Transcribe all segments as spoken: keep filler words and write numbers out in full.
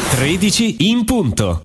tredici in punto.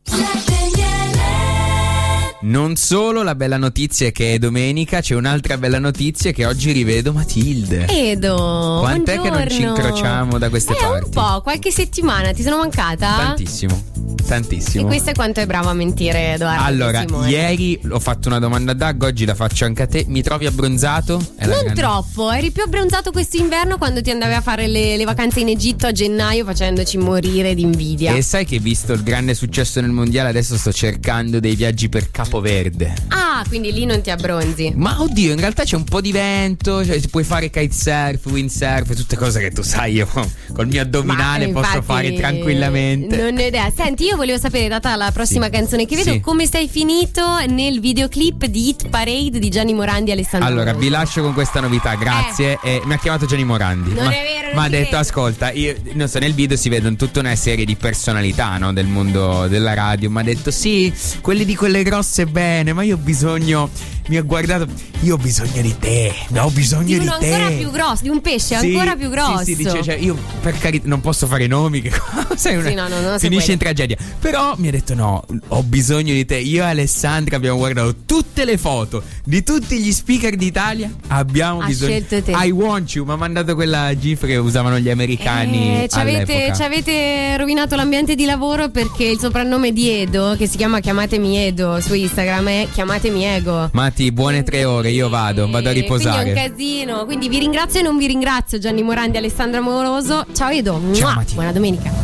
Non solo la bella notizia è che è domenica, c'è un'altra bella notizia che oggi rivedo Matilde. Edo, quant'è buongiorno. che non ci incrociamo da queste eh, parti? Un po', qualche settimana, ti sono mancata? Tantissimo, tantissimo. E questo è quanto è bravo a mentire, Edoardo. Allora, Simone. ieri ho fatto una domanda a Dag, oggi la faccio anche a te. Mi trovi abbronzato? È la Non grande- troppo, eri più abbronzato quest'inverno quando ti andavi a fare le, le vacanze in Egitto a gennaio facendoci morire di invidia. E sai che visto il grande successo nel mondiale adesso sto cercando dei viaggi per Capoverde. Ah, quindi lì non ti abbronzi. Ma oddio, in realtà c'è un po' di vento, cioè, puoi fare kitesurf, windsurf, tutte cose che tu sai io col mio addominale Ma, posso infatti, fare tranquillamente. Non ho idea. Senti, io volevo sapere, data la prossima Sì. canzone che vedo, Sì. come sei finito nel videoclip di Hit Parade di Gianni Morandi e Alessandro Allora, Moroso. vi lascio con questa novità, grazie. E mi ha chiamato Gianni Morandi. Non ma, è vero, non ma ha ci detto: credo. ascolta, io non so, nel video si vedono tutta una serie di personalità, no, del mondo della radio. Mi ha detto: sì, quelli di quelle grosse bene, ma io ho bisogno. Mi ha guardato, io ho bisogno di te. Ho bisogno Di di, uno te. ancora più grosso, di un pesce Sì, ancora più grosso. Sì, sì, dice, cioè, io per carità non posso fare nomi, che sei una, Sì, no, no, no, finisce quello. in tragedia. Però mi ha detto: no, ho bisogno di te. Io e Alessandra abbiamo guardato tutte le foto di tutti gli speaker d'Italia. Abbiamo Ha bisogno. scelto te. I want you. Mi ha mandato quella gif che usavano gli americani. Eh, ci avete, all'epoca. ci avete rovinato l'ambiente di lavoro perché il soprannome di Edo, che si chiama Chiamatemi Edo su Instagram, è Chiamatemi Ego. Mati, buone tre ore. Io vado, vado a riposare. Quindi è un casino. Quindi vi ringrazio e non vi ringrazio, Gianni Morandi e Alessandra Moroso. Ciao Edo. Ciao, Mua. Mati. Buona domenica.